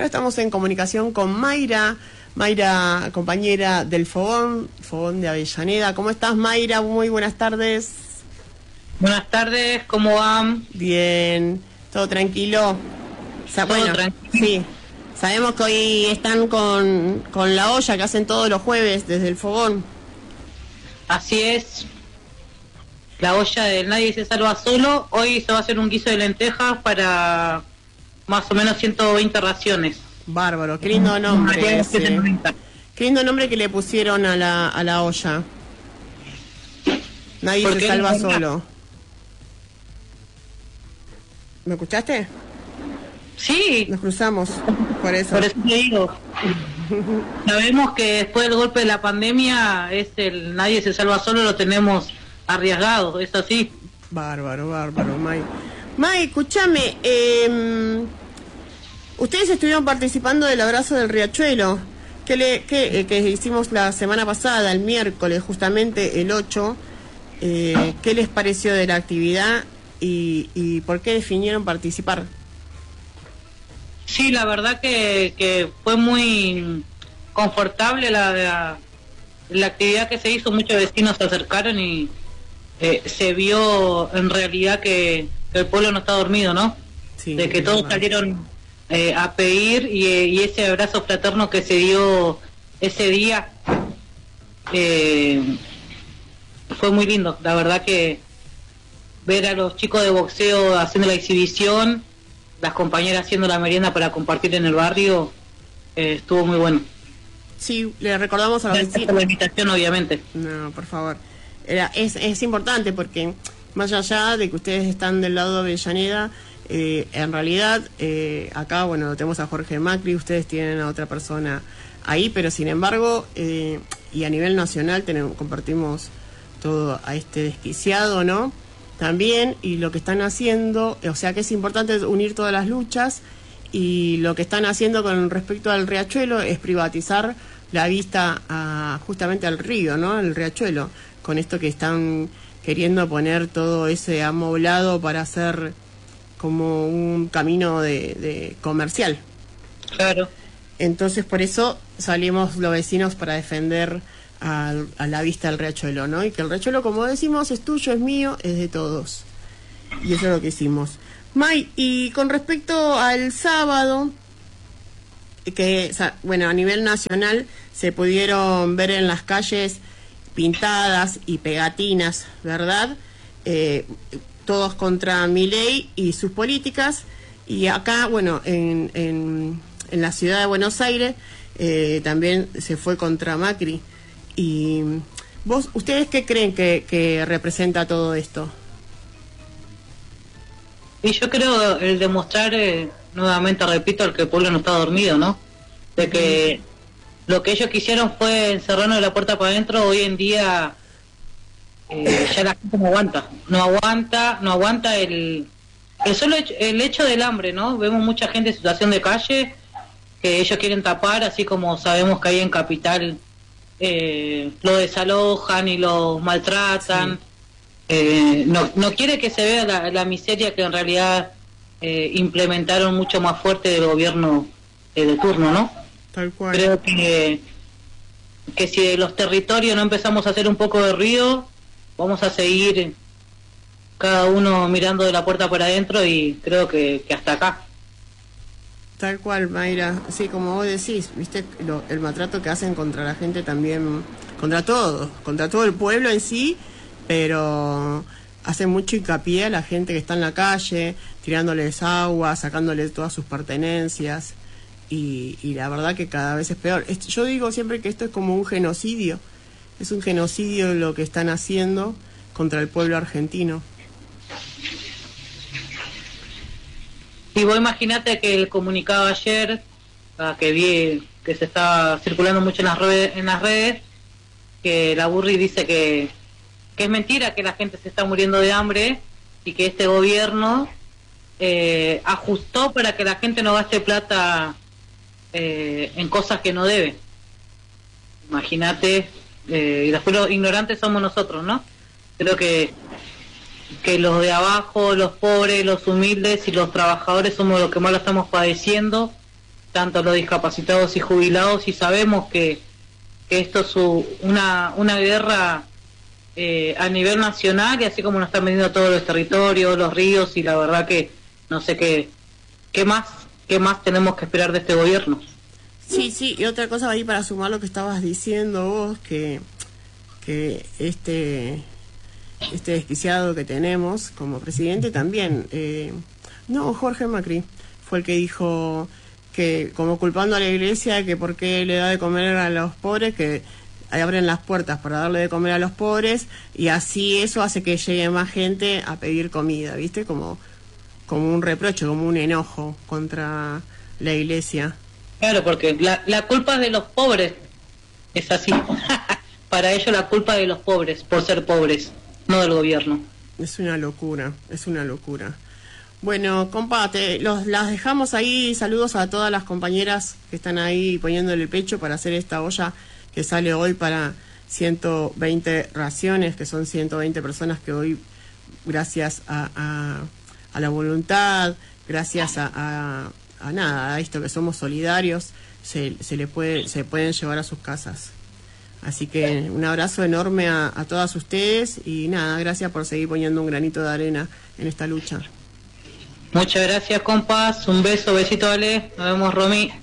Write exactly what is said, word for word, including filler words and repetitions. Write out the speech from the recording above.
Ahora estamos en comunicación con Mayra, Mayra, compañera del Fogón, Fogón de Avellaneda. ¿Cómo estás, Mayra? Muy buenas tardes. Buenas tardes, ¿cómo van? Bien, todo tranquilo. O sea, Todo bueno, tranquilo. Sí, sabemos que hoy están con, con la olla que hacen todos los jueves desde el Fogón. Así es. La olla de Nadie se salva solo. Hoy se va a hacer un guiso de lentejas para más o menos ciento veinte raciones. Bárbaro, qué lindo nombre ese. Qué lindo nombre que le pusieron a la, a la olla. Nadie se salva solo. ¿Me escuchaste? Sí. Nos cruzamos, por eso. Por eso te digo. Sabemos que después del golpe de la pandemia, es el Nadie se salva solo, lo tenemos arriesgado, es así. Bárbaro, bárbaro, May. May, escúchame, eh, ustedes estuvieron participando del abrazo del Riachuelo, que, le, que, eh, que hicimos la semana pasada, el miércoles, justamente el ocho. Eh, ¿Qué les pareció de la actividad y, y por qué definieron participar? Sí, la verdad que, que fue muy confortable la, la, la actividad que se hizo. Muchos vecinos se acercaron y eh, se vio en realidad que, que el pueblo no está dormido, ¿no? Sí, de que todos salieron eh, a pedir y, y ese abrazo fraterno que se dio ese día eh, fue muy lindo. La verdad que ver a los chicos de boxeo haciendo la exhibición, las compañeras haciendo la merienda para compartir en el barrio, eh, estuvo muy bueno. Sí, le recordamos a los Gracias por la invitación, obviamente. No, por favor. Era, es, es importante porque más allá de que ustedes están del lado de Avellaneda, eh, en realidad eh, acá, bueno, tenemos a Jorge Macri, ustedes tienen a otra persona ahí, pero sin embargo, eh, y a nivel nacional tenemos, compartimos todo a este desquiciado, ¿no? También, y lo que están haciendo, o sea que es importante unir todas las luchas, y lo que están haciendo con respecto al Riachuelo es privatizar la vista a, justamente al río, ¿no? Al Riachuelo, con esto que están queriendo poner todo ese amoblado para hacer como un camino de, de comercial. Claro. Entonces por eso salimos los vecinos para defender a, a la vista del Riachuelo, ¿no? Y que el Riachuelo, como decimos, es tuyo, es mío, es de todos. Y eso es lo que hicimos. May, y con respecto al sábado, que, bueno, a nivel nacional se pudieron ver en las calles pintadas y pegatinas, ¿verdad? Eh, todos contra Milei y sus políticas. Y acá, bueno, en, en, en la ciudad de Buenos Aires eh, también se fue contra Macri. Y vos, ¿ustedes qué creen que, que representa todo esto? Y yo creo el demostrar, eh, nuevamente repito, el que el pueblo no está dormido, ¿no? De que mm. lo que ellos quisieron fue encerrarnos de la puerta para adentro. Hoy en día eh, ya la gente no aguanta, no aguanta, no aguanta el, el solo hecho, el hecho del hambre, ¿no? Vemos mucha gente en situación de calle que ellos quieren tapar, así como sabemos que ahí en Capital eh, lo desalojan y los maltratan. Sí. Eh, no, no quiere que se vea la, la miseria que en realidad eh, implementaron mucho más fuerte del gobierno eh, de turno, ¿no? Tal cual. Creo que, que si de los territorios no empezamos a hacer un poco de ruido, vamos a seguir cada uno mirando de la puerta para adentro y creo que, que hasta acá. Tal cual, Mayra. Sí, como vos decís, viste lo, el maltrato que hacen contra la gente también, contra todos, contra todo el pueblo en sí, pero hacen mucho hincapié a la gente que está en la calle, tirándoles agua, sacándoles todas sus pertenencias, y, y la verdad que cada vez es peor. Yo digo siempre que esto es como un genocidio, es un genocidio lo que están haciendo contra el pueblo argentino. Y vos imaginate que el comunicado ayer, que vi que se estaba circulando mucho en las redes, en las redes que la Burri dice que que es mentira que la gente se está muriendo de hambre y que este gobierno eh, ajustó para que la gente no gaste plata eh, en cosas que no debe. Imagínate, eh, y después los ignorantes somos nosotros, ¿no? Creo que que los de abajo, los pobres, los humildes y los trabajadores somos los que más lo estamos padeciendo tanto los discapacitados y jubilados, y sabemos que, que esto es u- una, una guerra eh, a nivel nacional, y así como nos están vendiendo todos los territorios, los ríos, y la verdad que no sé qué, qué más, qué más tenemos que esperar de este gobierno. Sí, sí, y otra cosa ahí para sumar lo que estabas diciendo vos, que, que este, este desquiciado que tenemos como presidente también, eh, no, Jorge Macri fue el que dijo que, como culpando a la iglesia, que por qué le da de comer a los pobres, que abren las puertas para darle de comer a los pobres, y así eso hace que llegue más gente a pedir comida, ¿viste? Como, como un reproche, como un enojo contra la iglesia. Claro, porque la, la culpa es de los pobres, es así. Para ellos la culpa es de los pobres, por ser pobres, no del gobierno. Es una locura, es una locura. Bueno, compa, te- los, las dejamos ahí. Saludos a todas las compañeras que están ahí poniéndole el pecho para hacer esta olla que sale hoy para ciento veinte raciones, que son ciento veinte personas que hoy, gracias a, a, a la voluntad, gracias a, a, a nada, a esto que somos solidarios, se, se le puede, se pueden llevar a sus casas. Así que un abrazo enorme a, a todas ustedes y nada, gracias por seguir poniendo un granito de arena en esta lucha. Muchas gracias, compas. Un beso, besito, Ale. Nos vemos, Romy.